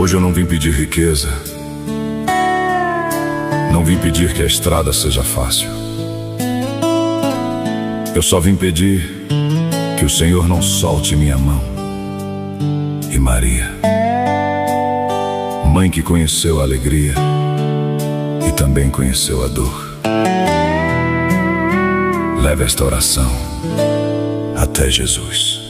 Hoje eu não vim pedir riqueza, não vim pedir que a estrada seja fácil. Eu só vim pedir que o Senhor não solte minha mão. E Maria, mãe que conheceu a alegria e também conheceu a dor, leve esta oração até Jesus.